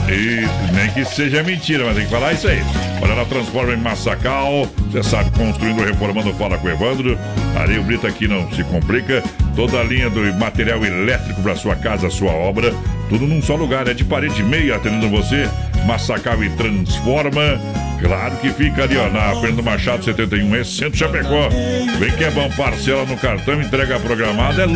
E nem que seja mentira, mas tem que falar isso aí. Olha, ela transforma em Massacal. Você sabe, construindo, reformando, fala com o Evandro. Areia Brita aqui não se complica. Toda a linha do material elétrico para sua casa, sua obra. Tudo num só lugar, é de parede meia atendendo você. Massacal e Transforma. Claro que fica ali, ó, na Fernando Machado 71, Centro Chapecó. Vem que é bom, parcela no cartão, entrega programada, é